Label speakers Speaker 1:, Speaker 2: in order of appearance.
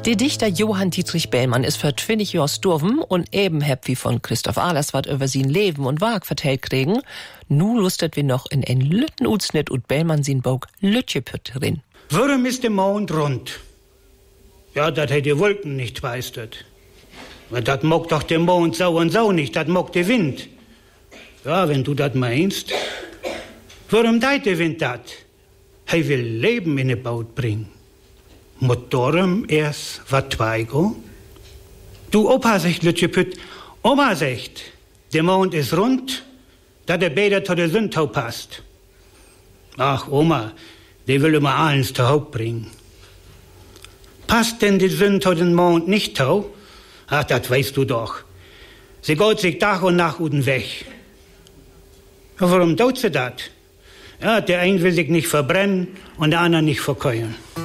Speaker 1: Der Dichter Johann Dietrich Bellmann ist für 20 Jahre gestorben und eben heb wie von Christoph Ahlers wat über sein Leben und Werk vertellt kriegen. Nu lustet wir noch in en lütten Utsnitt und Bellmann sin Bog Lütjepütt drin.
Speaker 2: Warum ist der Mond rund? Ja, dat hätt die Wolken nicht weistet. Dat mag doch der Mond sau und sau nicht, dat mag der Wind. Ja, wenn du dat meinst. Warum deit der Wind dat? Hij will Leben in de Baut bringen. Moet daarom erst wat twijgo? Du Opa zegt, Lütjepütt, Oma zegt, der Mond ist rund, dat er beter tot de Sündtau passt. Ach, Oma, die will immer alles zu Haupt bringen. Passt denn die Sündtau den Mond nicht tau? Ach, dat weißt du doch. Sie geht sich Tag und Nacht uden weg. Warum tut sie dat? Ja, der eine will sich nicht verbrennen und der andere nicht verkeuern.